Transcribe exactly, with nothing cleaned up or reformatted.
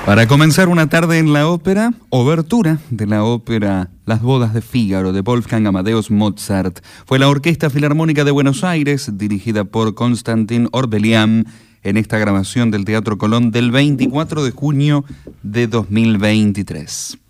Para comenzar una tarde en la ópera, obertura de la ópera Las bodas de Fígaro de Wolfgang Amadeus Mozart. Fue la Orquesta Filarmónica de Buenos Aires, dirigida por Konstantin Orbelian, en esta grabación del Teatro Colón del veinticuatro de junio de dos mil veintitrés.